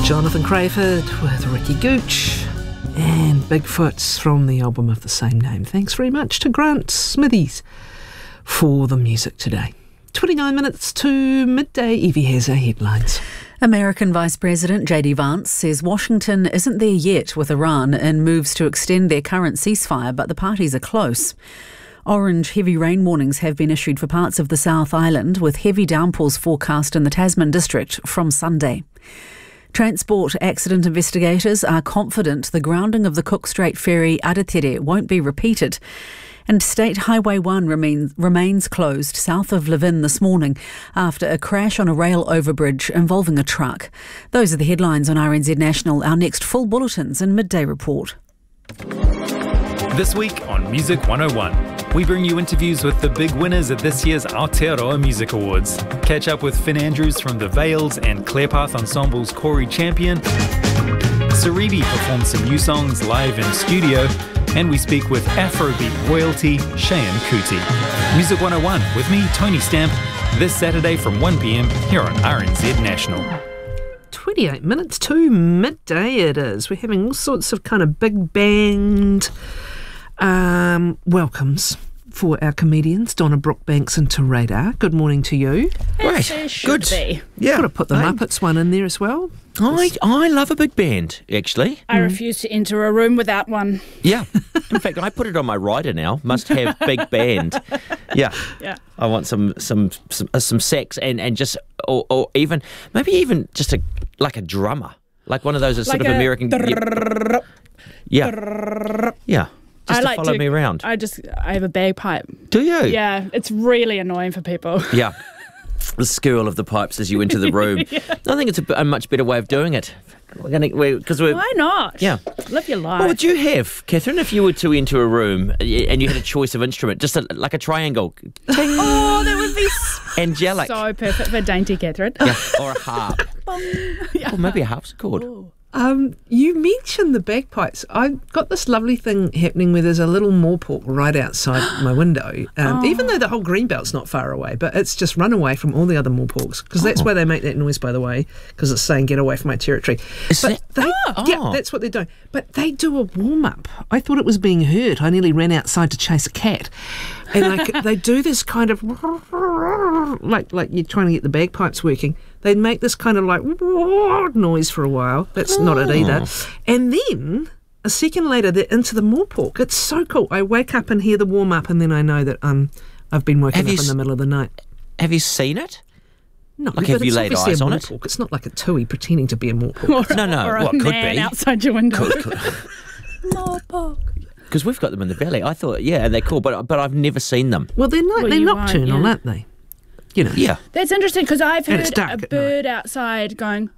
Jonathan Crayford with Ricky Gooch and Bigfoots from the album of the same name. Thanks very much to Grant Smithies for the music today. 29 minutes to midday. Evie has our headlines. American Vice President J.D. Vance says Washington isn't there yet with Iran in moves to extend their current ceasefire, but the parties are close. Orange heavy rain warnings have been issued for parts of the South Island, with heavy downpours forecast in the Tasman district from Sunday. Transport accident investigators are confident the grounding of the Cook Strait ferry Aratere won't be repeated. And State Highway 1 remains closed south of Levin this morning after a crash on a rail overbridge involving a truck. Those are the headlines on RNZ National. Our next full bulletins and midday report. This week on Music 101, we bring you interviews with the big winners at this year's Aotearoa Music Awards. Catch up with Finn Andrews from The Veils and Clearpath Ensemble's Corey Champion. Saribi performs some new songs live in studio. And we speak with Afrobeat royalty Cheyenne Kuti. Music 101 with me, Tony Stamp, this Saturday from 1 p.m. here on RNZ National. 28 minutes to midday it is. We're having all sorts of kind of big band welcomes for our comedians, Donna Brookbanks and Te Radar. Good morning to you. Right, good. Yeah, got to put the Muppets one in there as well. I love a big band, actually. I refuse to enter a room without one. Yeah. In fact, I put it on my rider now. Must have big band. Yeah. I want some sax and just or even maybe even just like a drummer, like one of those sort of American. Yeah. Just to follow me around. I have a bagpipe. Do you? Yeah, it's really annoying for people. Yeah. The skirl of the pipes as you enter the room. Yeah. I think it's a much better way of doing it. Why not? Yeah. Live your life. What would you have, Catherine, if you were to enter a room and you had a choice of instrument, just like a triangle? Oh, that would be angelic. So perfect for dainty Catherine. Yeah. Or a harp. Or maybe a harpsichord. Oh. You mentioned the bagpipes. I've got this lovely thing happening where there's a little moorpork right outside my window, even though the whole Greenbelt's not far away, but it's just run away from all the other moorporks, because that's why they make that noise, by the way, because it's saying get away from my territory. Yeah, that's what they're doing. But they do a warm-up. I thought it was being heard. I nearly ran outside to chase a cat. And they do this kind of, like you're trying to get the bagpipes working. They'd make this kind of like noise for a while. That's not it either. And then a second later, they're into the moorpork. It's so cool. I wake up and hear the warm up, and then I know that I've been woken up in the middle of the night. Have you seen it? No, like, have you laid eyes on it? It's not like a tui pretending to be a moorpork. Or a man outside your window. Moorpork. Because we've got them in the valley. I thought, and they're cool, but I've never seen them. Well, they're nocturnal, aren't they? You know. Yeah. That's interesting, because I've heard a bird outside going,